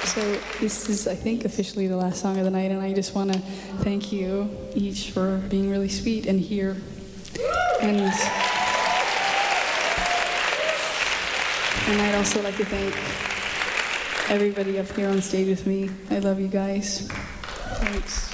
So this is, I think, officially the last song of the night, and I just want to thank you each for being really sweet and here. And I'd also like to thank everybody up here on stage with me. I love you guys. Thanks.